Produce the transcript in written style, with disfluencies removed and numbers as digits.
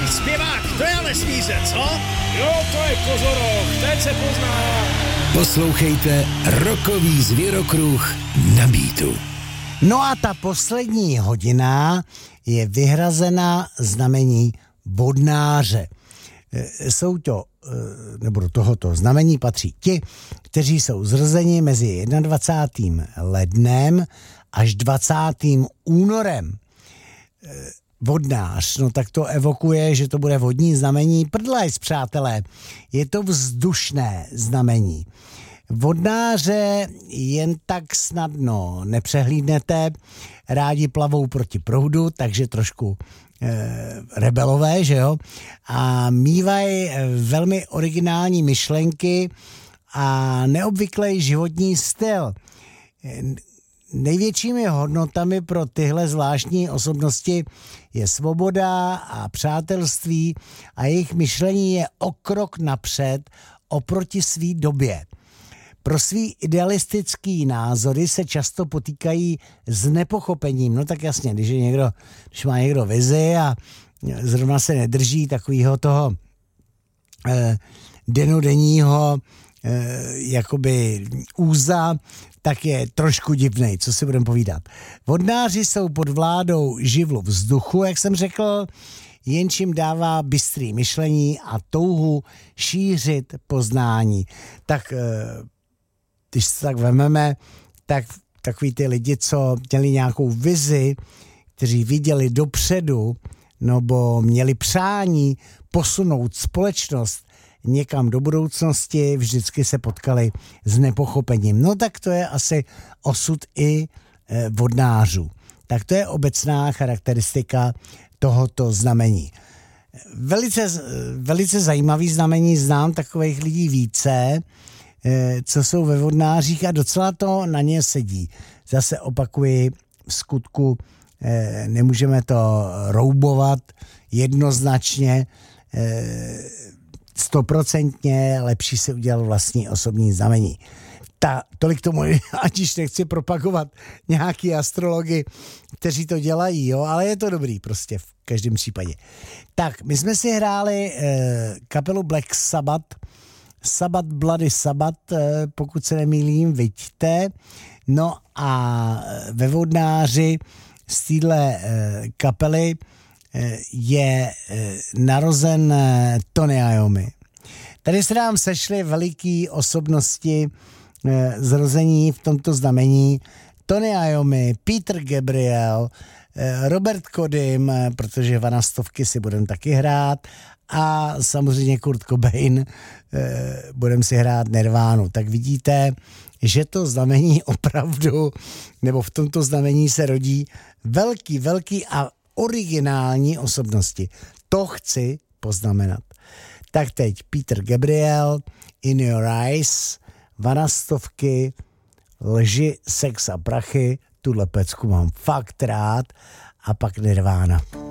zpěvák, to je ale sníze, co? Jo, to je kozoroch, teď se pozná. Poslouchejte Rockový zvěrokruh na Beatu. No a ta poslední hodina je vyhrazena znamení vodnáře. Jsou to, nebo do tohoto znamení patří ti, kteří jsou zrozeni mezi 21. lednem až 20. únorem. Vodnář, no tak to evokuje, že to bude vodní znamení. Prdlajs, přátelé, je to vzdušné znamení. Vodnáře jen tak snadno nepřehlídnete, rádi plavou proti proudu, takže trošku rebelové, že jo? A mívají velmi originální myšlenky a neobvyklý životní styl. Největšími hodnotami pro tyhle zvláštní osobnosti je svoboda a přátelství a jejich myšlení je o krok napřed oproti své době. Pro svý idealistický názory se často potýkají s nepochopením. No tak jasně, když má někdo vizi a zrovna se nedrží takového toho denodenního jakoby úza, tak je trošku divnej, co si budeme povídat. Vodnáři jsou pod vládou živlu vzduchu, jak jsem řekl, jenž jim dává bystrý myšlení a touhu šířit poznání. Tak když se tak vememe, tak takový ty lidi, co měli nějakou vizi, kteří viděli dopředu, nebo měli přání posunout společnost někam do budoucnosti, vždycky se potkali s nepochopením. No tak to je asi osud i vodnářů. Tak to je obecná charakteristika tohoto znamení. Velice zajímavý znamení, znám takových lidí více, co jsou ve vodnářích a docela to na ně sedí. Zase opakuji, v skutku nemůžeme to roubovat jednoznačně, 100% lepší si udělat vlastní osobní znamení. Tolik tomu, aniž nechci propagovat nějaký astrology, kteří to dělají, jo, ale je to dobrý prostě v každém případě. Tak, my jsme si hráli kapelu Black Sabbath, Sabbath Bloody Sabbath, pokud se nemýlím, vidíte. No a ve vodnáři z téhle kapely je narozen Tony Iommi. Tady se nám sešly veliký osobnosti zrození v tomto znamení. Tony Iommi, Peter Gabriel, Robert Kodim, protože vanastovky si budeme taky hrát, a samozřejmě Kurt Cobain, budeme si hrát Nirvánu. Tak vidíte, že to znamení opravdu, nebo v tomto znamení se rodí velký a originální osobnosti. To chci poznamenat. Tak teď Peter Gabriel, In Your Eyes, vanastovky, Lži, sex a prachy, tuhle pecku mám fakt rád, a pak Nirvána.